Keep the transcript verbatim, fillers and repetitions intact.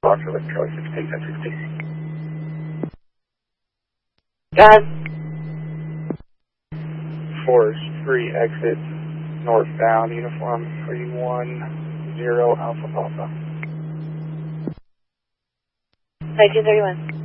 Foxtrot, Charlie sixteen, ten sixteen. God. Forest three exit northbound, uniform three one zero Alpha Alpha. nineteen thirty-one.